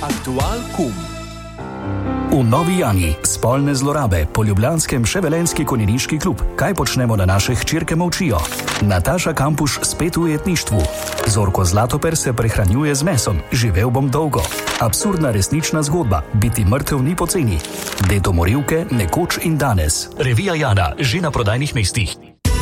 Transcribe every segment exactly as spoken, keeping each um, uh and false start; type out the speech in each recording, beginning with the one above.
Aktualkum. V Novi Jani spolne zlorabe, po ljubljanskem še Velenjski konjeniški klub. Kaj počnemo, da naše hčerke molčijo? Nataša Kampuš spet v ujetništvu. Zorko Zlatoper se prehranjuje z mesom. Živel bom dolgo. Absurdna resnična zgodba. Biti mrtev ni poceni. Deto morilke, nekoč in danes. Revija Jana, že na prodajnih mestih.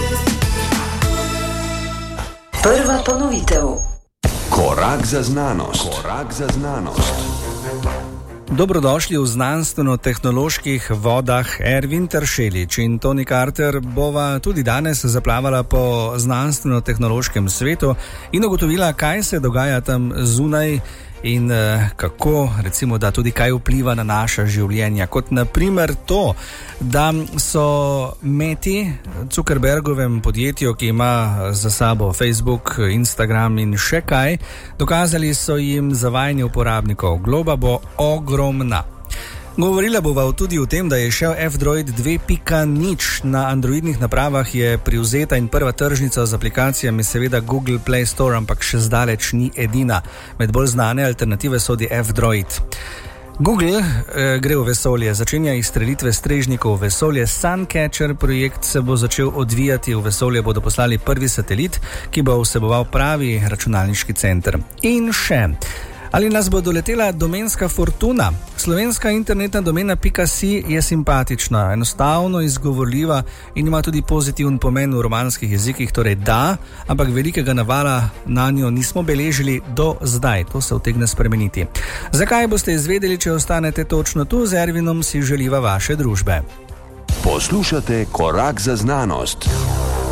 Prva ponovitev. Korak za znanost. Korak za znanost. Dobrodošli v znanstveno-tehnoloških vodah. Ervin Teršelič in Toni Carter bova tudi danes zaplavala po znanstveno-tehnološkem svetu in ugotovila, kaj se dogaja tam zunaj in eh, kako, recimo, da tudi kaj vpliva na naša življenja. Kot naprimer to, da so Meti, Zuckerbergovem podjetju, ki ima za sabo Facebook, Instagram in še kaj, dokazali so jim zavajanje uporabnikov. Globa bo ogromna. Govorila bova tudi o tem, da je šel F-Droid dve pika nič. Na androidnih napravah je privzeta in prva tržnica z aplikacijami seveda Google Play Store, ampak še zdaleč ni edina. Med bolj znane alternative sodi F-Droid. Google eh, gre v vesolje, začenja izstrelitve strežnikov v vesolje. Suncatcher projekt se bo začel odvijati, v vesolje bodo poslali prvi satelit, ki bo vseboval pravi računalniški center. In še, ali nas bo doletela domenska fortuna? Slovenska internetna domena .si je simpatična, enostavno izgovorljiva in ima tudi pozitiven pomen v romanskih jezikih, torej da, ampak velikega navala na njo nismo beležili do zdaj. To se utegne spremeniti. Zakaj, boste izvedeli, če ostanete točno tu. Z Ervinom si želiva vaše družbe. Poslušate Korak za znanost.